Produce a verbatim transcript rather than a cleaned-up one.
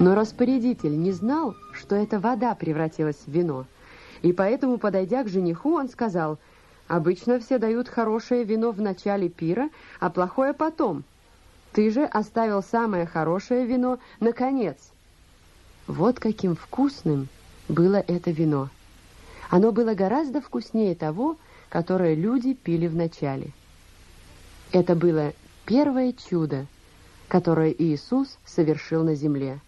Но распорядитель не знал, что эта вода превратилась в вино. И поэтому, подойдя к жениху, он сказал: «Обычно все дают хорошее вино в начале пира, а плохое потом. Ты же оставил самое хорошее вино на конец». Вот каким вкусным было это вино. Оно было гораздо вкуснее того, которое люди пили вначале. Это было первое чудо, которое Иисус совершил на земле.